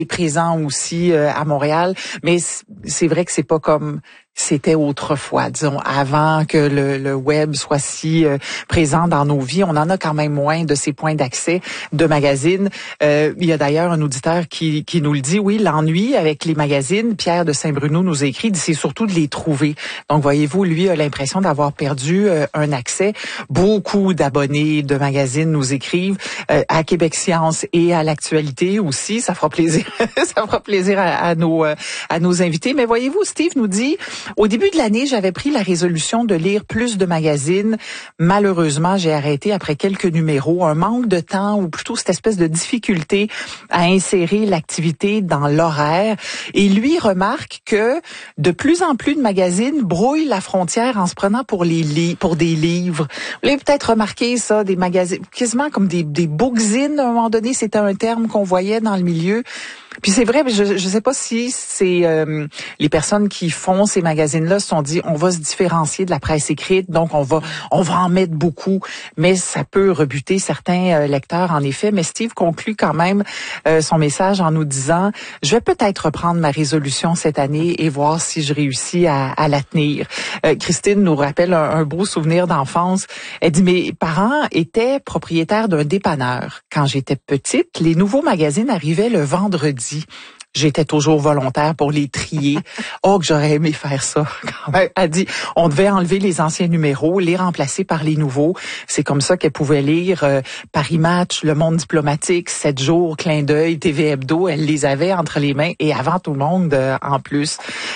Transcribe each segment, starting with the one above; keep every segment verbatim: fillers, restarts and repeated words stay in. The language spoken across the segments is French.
présent aussi euh, à Montréal, mais c'est vrai que c'est pas comme c'était autrefois, disons, avant que le, le web soit si euh, présent dans nos vies. On en a quand même moins de ces points d'accès de magazines. Euh, il y a d'ailleurs un auditeur qui, qui nous le dit, oui, l'ennui avec les magazines, Pierre de Saint-Bruno nous a écrit, c'est surtout de les trouver. Donc, voyez-vous, lui a l'impression d'avoir perdu euh, un accès. Beaucoup d'abonnés de magazines nous écrivent euh, à Québec Science et à l'actualité aussi. Ça fera plaisir, ça fera plaisir à, à nos euh, à nos invités. Mais voyez-vous, Steve nous dit, au début de l'année, j'avais pris la résolution de lire plus de magazines. Malheureusement, j'ai arrêté après quelques numéros. Un manque de temps ou plutôt cette espèce de difficulté à insérer l'activité dans l'horaire. Et lui remarque que de plus en plus de magazines brouillent la frontière en se prenant pour les li- pour des livres. Vous l'avez peut-être remarqué ça, des magazines, quasiment comme des, des bookzines à un moment donné, c'était un terme qu'on voyait dans le milieu. Puis c'est vrai, je ne sais pas si c'est euh, les personnes qui font ces magazines-là se sont dit on va se différencier de la presse écrite, donc on va on va en mettre beaucoup, mais ça peut rebuter certains euh, lecteurs en effet. Mais Steve conclut quand même euh, son message en nous disant je vais peut-être reprendre ma résolution cette année et voir si je réussis à, à la tenir. Euh, Christine nous rappelle un, un beau souvenir d'enfance. Elle dit mes parents étaient propriétaires d'un dépanneur. Quand j'étais petite, les nouveaux magazines arrivaient le vendredi. J'étais toujours volontaire pour les trier. Oh, que j'aurais aimé faire ça. Quand même. Elle dit, on devait enlever les anciens numéros, les remplacer par les nouveaux. C'est comme ça qu'elle pouvait lire euh, Paris Match, Le Monde diplomatique, sept jours, Clin d'œil, T V Hebdo. Elle les avait entre les mains et avant tout le monde euh, en plus.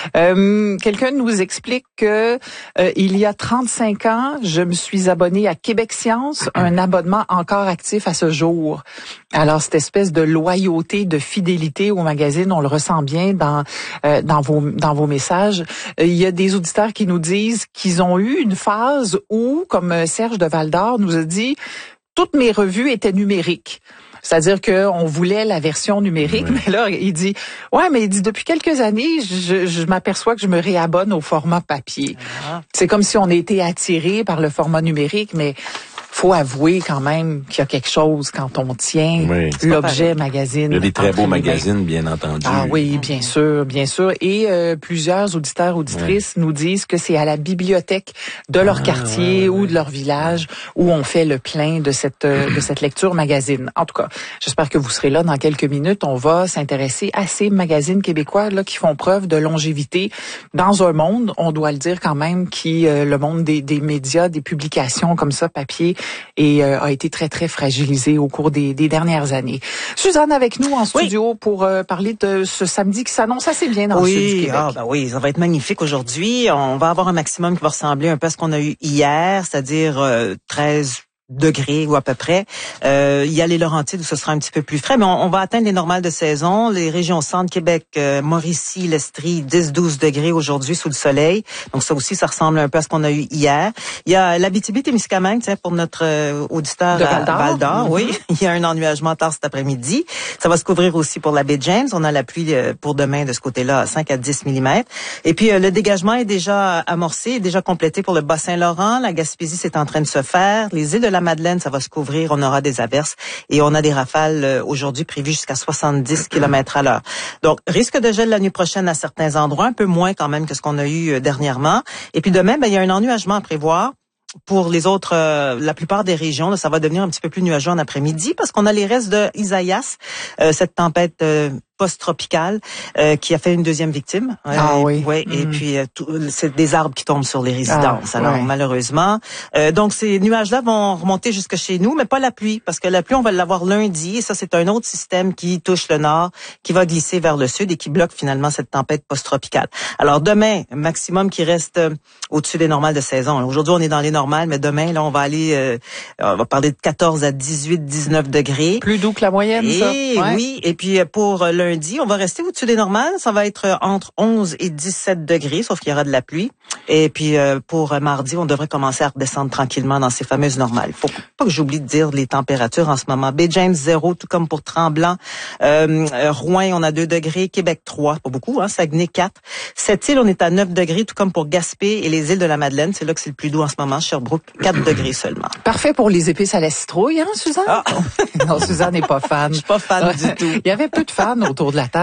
Euh, quelqu'un nous explique que euh, il y a trente-cinq ans, je me suis abonnée à Québec Science, un abonnement encore actif à ce jour. Alors, cette espèce de loyauté, de fidélité au magazine, on le ressent bien dans euh, dans vos dans vos messages. Il y a des auditeurs qui nous disent qu'ils ont eu une phase où, comme Serge de Val-d'Or nous a dit, toutes mes revues étaient numériques. C'est-à-dire qu'on voulait la version numérique, oui. Mais là, il dit, ouais, mais il dit, depuis quelques années, je, je m'aperçois que je me réabonne au format papier. Ah. C'est comme si on était attiré par le format numérique, mais faut avouer quand même qu'il y a quelque chose quand on tient oui, l'objet magazine. Il y a des très beaux magazines, bien entendu. Ah oui, bien sûr, bien sûr. Et euh, plusieurs auditeurs, auditrices oui. nous disent que c'est à la bibliothèque de leur ah, quartier ouais, ou ouais. de leur village où on fait le plein de cette euh, de cette lecture magazine. En tout cas, j'espère que vous serez là dans quelques minutes. On va s'intéresser à ces magazines québécois là qui font preuve de longévité dans un monde, on doit le dire quand même, qui euh, le monde des, des médias, des publications comme ça, papier, et euh, a été très, très fragilisé au cours des, des dernières années. Suzanne avec nous en studio oui. pour euh, parler de ce samedi qui s'annonce assez bien dans oui, le sud du Québec. Ah, ben oui, ça va être magnifique aujourd'hui. On va avoir un maximum qui va ressembler un peu à ce qu'on a eu hier, c'est-à-dire euh, treize degrés ou à peu près. Euh, il y a les Laurentides où ce sera un petit peu plus frais, mais on, on va atteindre les normales de saison. Les régions centre, Québec, euh, Mauricie, l'Estrie, dix douze degrés aujourd'hui sous le soleil. Donc ça aussi, ça ressemble un peu à ce qu'on a eu hier. Il y a l'Abitibi-Témiscamingue, tiens, pour notre euh, auditeur de Val-d'Or. à Val-d'Or, Mm-hmm. oui. Il y a un ennuagement tard cet après-midi. Ça va se couvrir aussi pour la baie James. On a la pluie euh, pour demain de ce côté-là, cinq à dix millimètres. Et puis euh, le dégagement est déjà amorcé, est déjà complété pour le Bas-Saint-Laurent. La Gaspésie, c'est en train de se faire. Les îles de la Madeleine, ça va se couvrir, on aura des averses et on a des rafales euh, aujourd'hui prévues jusqu'à soixante-dix kilomètres à l'heure. Donc, risque de gel la nuit prochaine à certains endroits, un peu moins quand même que ce qu'on a eu euh, dernièrement. Et puis demain, ben il y a un ennuagement à prévoir. Pour les autres, euh, la plupart des régions, là, ça va devenir un petit peu plus nuageux en après-midi parce qu'on a les restes de Isaias, euh, cette tempête euh, post-tropicale euh, qui a fait une deuxième victime. Ah euh, oui. Ouais, mm. Et puis euh, tout, c'est des arbres qui tombent sur les résidences. Ah, alors ouais. malheureusement, euh, donc ces nuages-là vont remonter jusque chez nous, mais pas la pluie parce que la pluie on va l'avoir lundi. Et ça c'est un autre système qui touche le nord, qui va glisser vers le sud et qui bloque finalement cette tempête post-tropicale. Alors demain, maximum qui reste euh, au-dessus des normales de saison. Aujourd'hui on est dans les normales, mais demain là on va aller, euh, on va parler de quatorze à dix-huit, dix-neuf degrés. Plus doux que la moyenne. Et ça. Ouais. Oui, et puis pour le lundi, on va rester au-dessus des normales. Ça va être entre onze et dix-sept degrés, sauf qu'il y aura de la pluie. Et puis euh, pour mardi, on devrait commencer à redescendre tranquillement dans ces fameuses normales. Faut pas que j'oublie de dire les températures en ce moment. Baie James zéro, tout comme pour Tremblant. Euh, Rouen, on a deux degrés. Québec trois, pas beaucoup, hein. Saguenay quatre. Sept-Îles, on est à neuf degrés, tout comme pour Gaspé et les îles de la Madeleine. C'est là que c'est le plus doux en ce moment. Sherbrooke, quatre degrés seulement. Parfait pour les épices à la citrouille, hein, Suzanne? Ah. Non, Suzanne n'est pas fan. Je suis pas fan du tout. Il y avait peu de fans autour de la table.